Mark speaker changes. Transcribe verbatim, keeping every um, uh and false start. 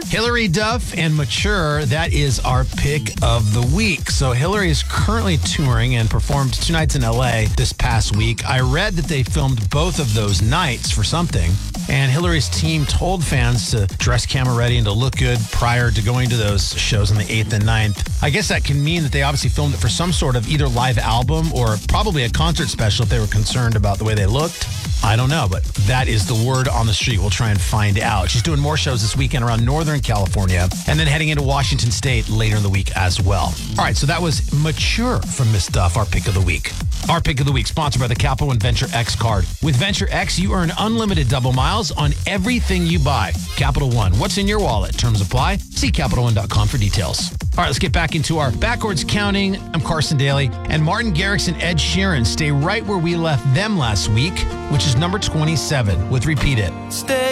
Speaker 1: Hilary Duff and Mature, that is our pick of the week. So Hilary is currently touring and performed two nights in L A this past week. I read that they filmed both of those nights for something, and Hilary's team told fans to dress camera ready and to look good prior to going to those shows on the eighth and ninth. I guess that can mean that they obviously filmed it for some sort of either live album or probably a concert special if they were concerned about the way they looked. I don't know, but that is the word on the street. We'll try and find out. She's doing more shows this weekend around Northern California and then heading into Washington State later in the week as well. All right, so that was Mature from Miss Duff, our pick of the week. Our pick of the week, sponsored by the Capital One Venture X card. With Venture X, you earn unlimited double miles on everything you buy. Capital One, what's in your wallet? Terms apply. See Capital One dot com for details. All right, let's get back into our backwards counting. I'm Carson Daly, and Martin Garrix and Ed Sheeran stay right where we left them last week, which is number twenty-seven with Repeat It.
Speaker 2: Stay